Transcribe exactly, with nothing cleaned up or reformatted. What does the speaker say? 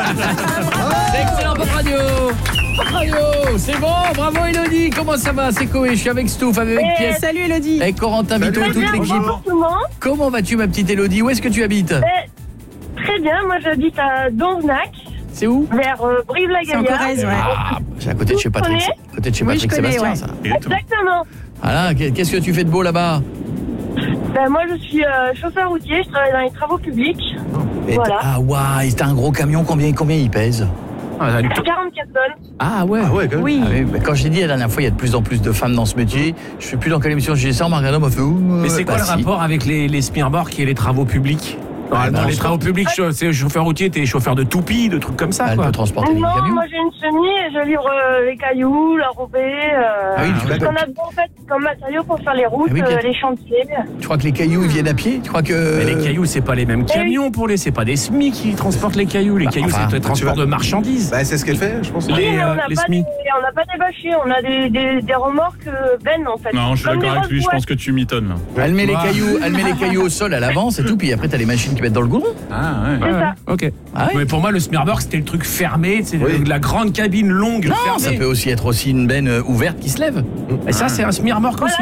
C'est excellent, Pop Radio. Pop Radio, c'est bon, bravo Elodie. Comment ça va? C'est Koé, je suis avec Stouff, avec Et Pierre. salut Elodie. Et Corentin, Vito, toute l'équipe. Bonjour tout le monde. Comment vas-tu, ma petite Elodie? Où est-ce que tu habites? Eh, très bien, moi j'habite à Donzenac, C'est où? vers euh, C'est en Brive-la-Gaillarde. Corrèze, ouais. Ah, c'est à côté de chez Patrick. connais À côté de chez Oui, Patrick je connais, Sébastien, ouais. ça. Exactement. Voilà, qu'est-ce que tu fais de beau là-bas? Ben, moi je suis euh, chauffeur routier, je travaille dans les travaux publics. Et Voilà. t- Ah, ouais, t'as un gros camion, combien, combien il pèse? quarante-quatre tonnes. Ah ouais. Ah ouais, quand même. Oui. Ah oui, bah, quand j'ai dit la dernière fois, il y a de plus en plus de femmes dans ce métier. Je sais plus dans quelle émission j'ai dit ça, Margana m'a fait ouh. Mais c'est quoi bah, le si. rapport avec les, les Smirborg et les travaux publics? Dans, Ah, dans non, les je- travaux publics, cho- c'est chauffeur routier, t'es chauffeur de toupie, de trucs comme ça, Elle quoi. peut transporter des Non, camions. moi j'ai une semi et je livre euh, les cailloux, l'enrobé, euh, Ah oui, tu ce l'as- qu'on a besoin en fait comme matériaux pour faire les routes, Ah oui, euh, qu'est- les chantiers. Tu crois que les cailloux ils viennent à pied? Tu crois que Mais les cailloux, c'est pas les mêmes camions pour les, c'est pas des S M I qui transportent les cailloux. Les Bah, cailloux, enfin, c'est le tu transport vas- de marchandises. Bah, c'est ce qu'elle fait, je pense. Les, Oui, mais on euh, n'a les pas, S M I. des- on n'a pas des bâchers, on a des, des, des remorques euh, bennes en fait. Non, je suis Comme d'accord des avec lui, je grosses pense que tu mitonnes là. elle met les Ouais. cailloux, elle met les cailloux au sol à l'avance et tout, puis après t'as les machines qui mettent dans le goudron. Ah boîtes, c'est ça. Ok. Ah ouais. Mais pour moi, le Smirborg, c'était le truc fermé, c'est Oui. la grande cabine longue Non, fermée. ça peut aussi être aussi une benne euh, ouverte qui se lève. Et ça, c'est un Smirborg Voilà, aussi.